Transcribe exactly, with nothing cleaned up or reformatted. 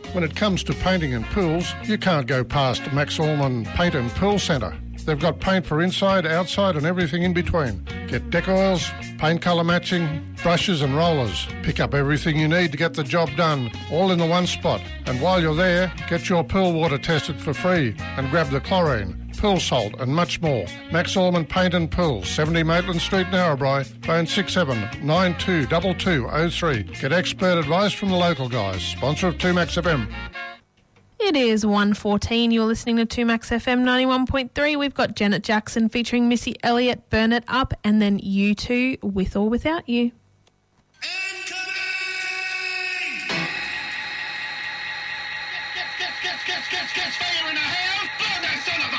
When it comes to painting and pools, you can't go past Max Allman Paint and Pool Centre. They've got paint for inside, outside and everything in between. Get deck oils, paint colour matching, brushes and rollers. Pick up everything you need to get the job done, all in the one spot. And while you're there, get your pool water tested for free and grab the chlorine, pool salt and much more. Max Allman Paint and Pool, seventy Maitland Street, Narrabri. Phone six seven nine two two two oh three. Get expert advice from the local guys. Sponsor of two Max F M. It is one fourteen. You're listening to two Max F M ninety-one point three. We've got Janet Jackson featuring Missy Elliott, Burn It Up, and then U two, With or Without You. Incoming! Get, get, get, get, get, get, get,